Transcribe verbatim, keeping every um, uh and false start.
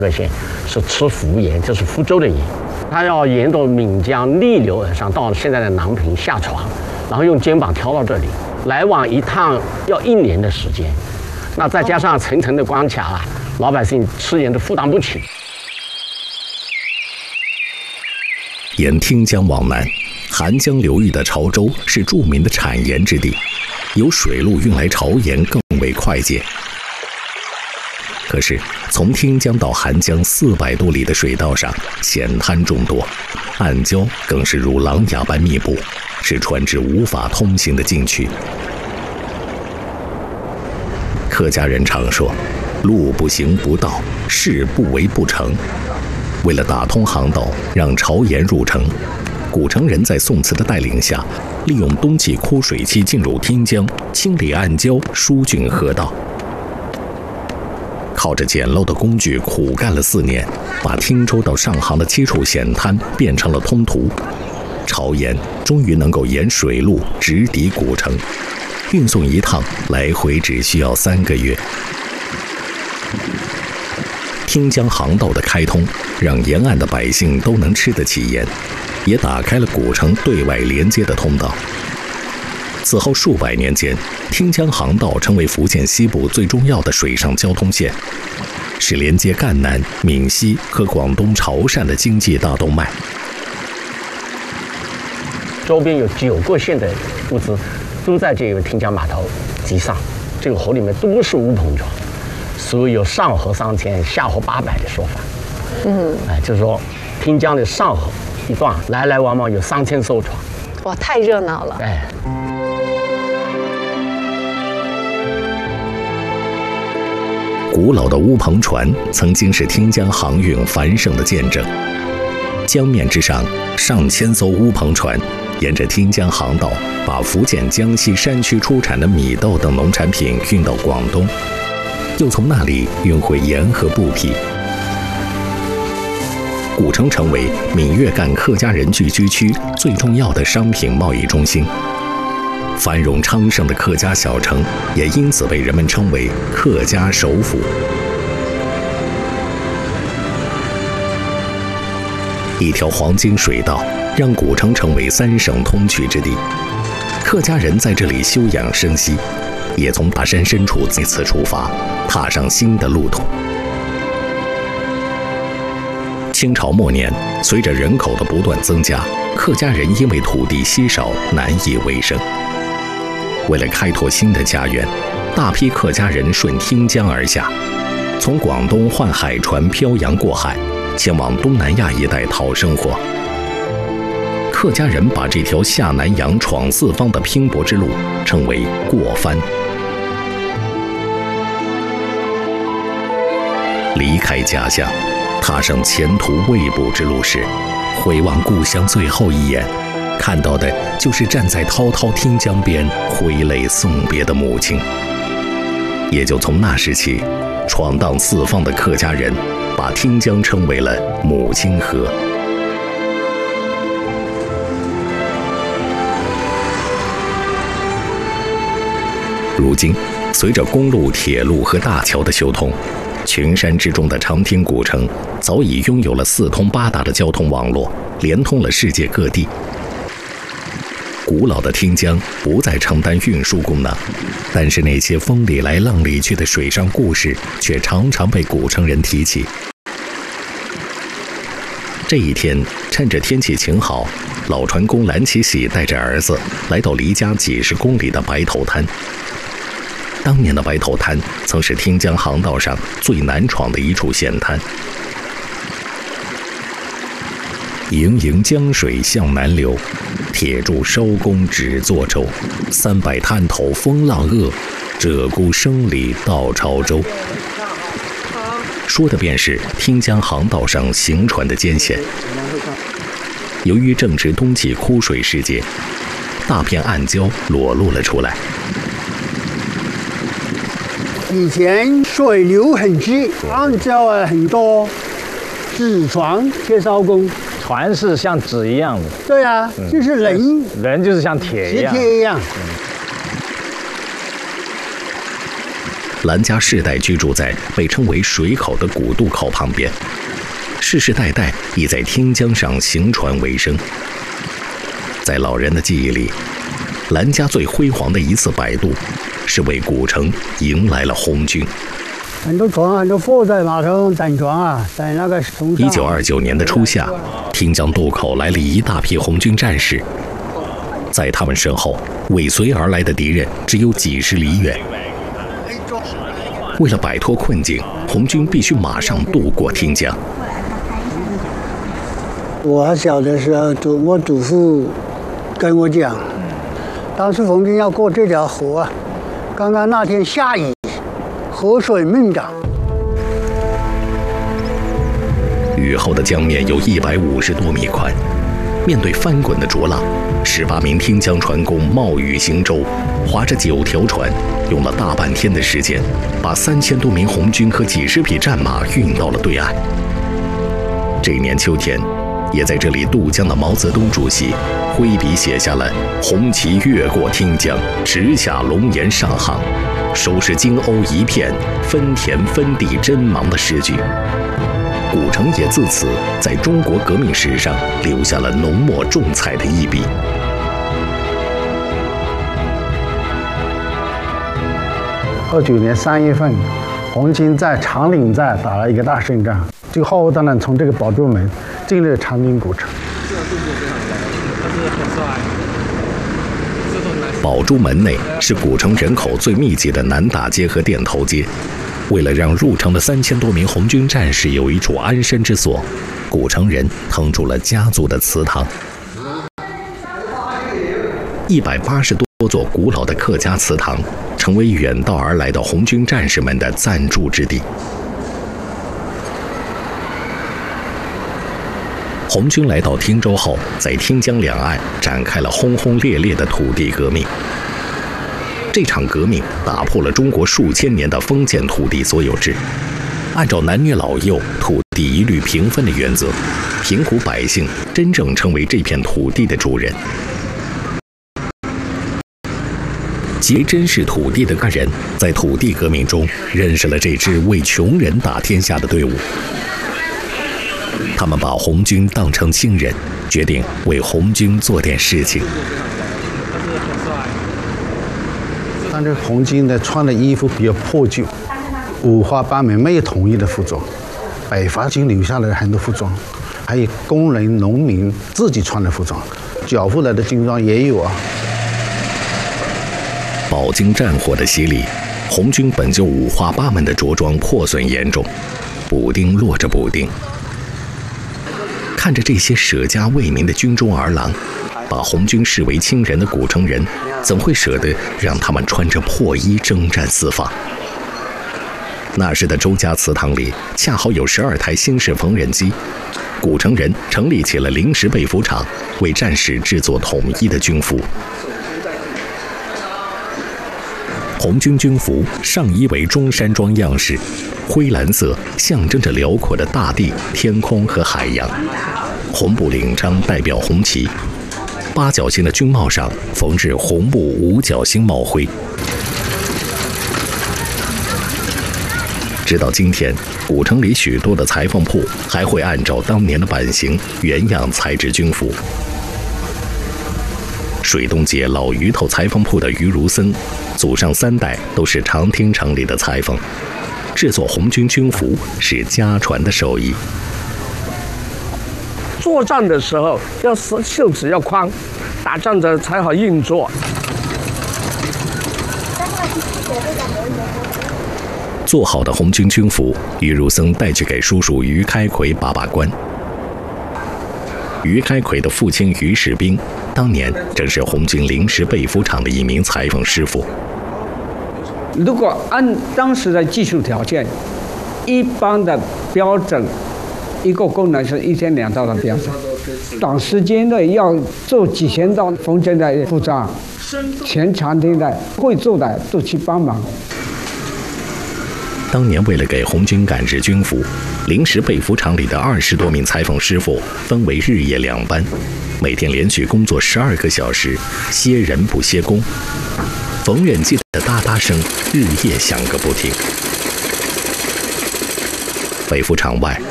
这个县是吃福盐，就是福州的盐，它要沿着岷江逆流而上，到现在的南平下船，然后用肩膀挑到这里，来往一趟要一年的时间。那再加上层层的关卡啊，老百姓吃盐都负担不起。 沿汀江往南，韩江流域的潮州是著名的产盐之地，由水路运来潮盐更为快捷。可是，从汀江到韩江四百多里的水道上，险滩众多，暗礁更是如狼牙般密布，是船只无法通行的禁区。客家人常说：“路不行不到，事不为不成。”为了打通航道，让潮盐入城，古城人在宋慈的带领下，利用冬季枯水期进入汀江，清理暗礁，疏浚河道。靠着简陋的工具苦干了四年，把汀州到上杭的七处险滩变成了通途，潮盐终于能够沿水路直抵古城，运送一趟来回只需要三个月。汀江航道的开通，让沿岸的百姓都能吃得起盐，也打开了古城对外连接的通道。此后数百年间，汀江航道成为福建西部最重要的水上交通线，是连接赣南、闽西和广东潮汕的经济大动脉。 周边有九个县的物资都在这个汀江码头集上，这个河里面都是乌篷船，所以有上河三千，下河八百的说法。嗯，哎，就是说汀江的上河一段来来往往有三千艘船， 哇，太热闹了。 哎。 古老的乌篷船曾经是汀江航运繁盛的见证。江面之上，上千艘乌篷船沿着汀江航道，把福建、江西山区出产的米豆等农产品运到广东，又从那里运回盐和布匹。古城成为闽粤赣客家人聚居区最重要的商品贸易中心。繁荣昌盛的客家小城也因此被人们称为客家首府。一条黄金水道让古城成为三省通衢之地，客家人在这里休养生息，也从大山深处再次出发，踏上新的路途。清朝末年，随着人口的不断增加，客家人因为土地稀少，难以为生。为了开拓新的家园，大批客家人顺汀江而下，从广东换海船漂洋过海，前往东南亚一带讨生活。客家人把这条下南洋闯四方的拼搏之路称为过番。离开家乡，踏上前途未卜之路时，回望故乡最后一眼，看到的就是站在滔滔汀江边挥泪送别的母亲。也就从那时起，闯荡四方的客家人把汀江称为了母亲河。如今，随着公路、铁路和大桥的修通，群山之中的长汀古城早已拥有了四通八达的交通网络，连通了世界各地。古老的汀江不再承担运输功能，但是那些风里来浪里去的水上故事却常常被古城人提起。这一天，趁着天气晴好，老船工蓝启喜带着儿子来到离家几十公里的白头滩。当年的白头滩曾是汀江航道上最难闯的一处险滩。盈盈江水向南流，铁柱收工只作舟。三百滩头风浪恶，鹧鸪声里到潮州。说的便是汀江航道上行船的艰险。由于正值冬季枯水时节，大片暗礁裸露了出来。 以前水流很急，暗礁啊很多，纸船缺烧工。 船是像纸一样的， 对啊，嗯、就是人， 人就是像铁一样， 铁一样。 兰家世代居住在被称为水口的古渡口旁边，世世代代亦在汀江上行船为生。在老人的记忆里，兰家最辉煌的一次摆渡，是为古城迎来了红军。 很多船，很多货在码头上等船啊，在那个松山。 一九二九年的初夏，汀江渡口来了一大批红军战士，在他们身后，尾随而来的敌人只有几十里远。为了摆脱困境，红军必须马上渡过汀江。 我还小的时候，祖我祖父跟我讲，当时红军要过这条河啊，刚刚那天下雨，河水猛涨。 雨后的江面有一百五十多米宽，面对翻滚的浊浪，十八名汀江船工冒雨行舟，划着九条船，用了大半天的时间，把三千多名红军和几十匹战马运到了对岸。这年秋天，也在这里渡江的毛泽东主席挥笔写下了“红旗越过汀江，直下龙岩上杭，收拾荆瓯一片，分田分地真忙”的诗句。古城也自此在中国革命史上留下了浓墨重彩的一笔。 二九年三月份，红军在长岭寨打了一个大胜仗，这个浩浩荡荡从这个宝珠门进入长岭古城。 宝珠门内是古城人口最密集的南大街和店头街。为了让入城的三千多名红军战士有一处安身之所，古城人腾出了家族的祠堂。一百八十多座古老的客家祠堂，成为远道而来的红军战士们的暂住之地。红军来到汀州后，在汀江两岸展开了轰轰烈烈的土地革命。这场革命打破了中国数千年的封建土地所有制，按照男女老幼、土地一律平分的原则，贫苦百姓真正成为这片土地的主人。极为珍视土地的个人，在土地革命中认识了这支为穷人打天下的队伍。他们把红军当成亲人，决定为红军做点事情。 但这红军呢，穿的衣服比较破旧，五花八门，没有统一的服装。北伐军留下了很多服装，还有工人、农民自己穿的服装，缴付来的军装也有啊。 饱经战火的洗礼，红军本就五花八门的着装破损严重，补丁落着补丁。看着这些舍家为民的军中儿郎，把红军视为亲人的古城人，怎会舍得让他们穿着破衣征战四方？那时的周家祠堂里恰好有十二台新式缝纫机，古城人成立起了临时被服厂，为战士制作统一的军服。红军军服上衣为中山装样式，灰蓝色象征着辽阔的大地、天空和海洋，红布领章代表红旗，八角形的军帽上缝制红布五角星帽徽。直到今天，古城里许多的裁缝铺还会按照当年的版型原样裁制军服。水东街老鱼头裁缝铺的于如僧，祖上三代都是长汀城里的裁缝，制作红军军服是家传的手艺。 作战的时候要袖子要宽，打仗的才好运作。 做好的红军军服，于如僧带去给叔叔于开奎把把关。于开奎的父亲于士兵，当年正是红军临时被服厂的一名裁缝师傅。 如果按当时的技术条件，一般的标准，一个工人是一天两道的标准，短时间内要做几千道缝针的服装，全长汀的会做的都去帮忙。 当年为了给红军赶制军服，临时被服厂里的二十多名裁缝师傅分为日夜两班，每天连续工作十二个小时，歇人不歇工。缝纫机的哒哒声日夜响个不停。北服场外，